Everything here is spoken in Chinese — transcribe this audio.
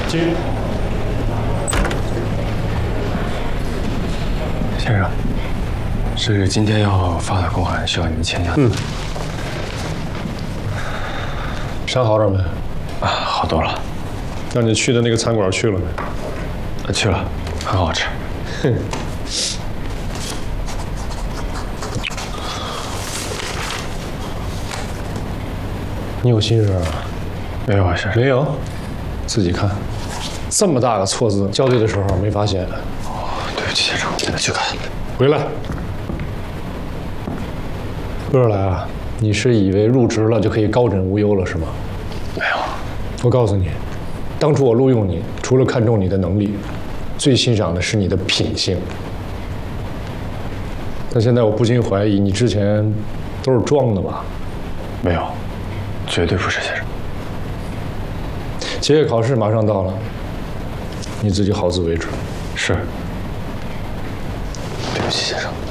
进。 先生，是今天要发的公函，需要您签下。 伤好点没？ 啊，好多了。 让你去的那个餐馆去了没？ 去了，很好吃。 哼。你有心事啊？ 没有啊，先生。 没有，自己看。这么大个错字，校对的时候没发现。 哦，对不起，先生，我现在去看。 回来。哥来啊，你是以为入职了就可以高枕无忧了是吗？ 没有。 我告诉你，当初我录用你，除了看重你的能力，最欣赏的是你的品性。但现在我不禁怀疑，你之前都是装的吧？ 没有，绝对不是，先生。 结业考试马上到了，你自己好自为之。 是。对不起，先生。